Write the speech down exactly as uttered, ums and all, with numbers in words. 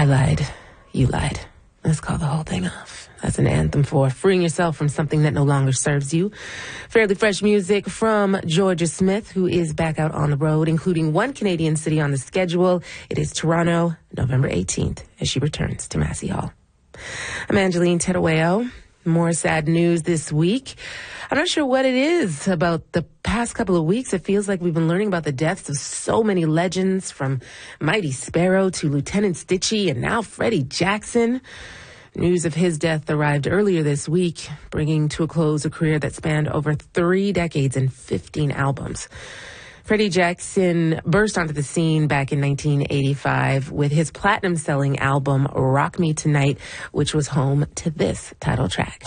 I lied. You lied. Let's call the whole thing off. That's an anthem for freeing yourself from something that no longer serves you. Fairly fresh music from Georgia Smith, who is back out on the road, including one Canadian city on the schedule. It is Toronto, November eighteenth, as she returns to Massey Hall. I'm Angeline Terueo. More sad news this week. I'm not sure what it is about the past couple of weeks. It feels like we've been learning about the deaths of so many legends, from Mighty Sparrow to Lieutenant Stitchie and now Freddie Jackson. News of his death arrived earlier this week, bringing to a close a career that spanned over three decades and fifteen albums. Freddie Jackson burst onto the scene back in nineteen eighty-five with his platinum-selling album, Rock Me Tonight, which was home to this title track.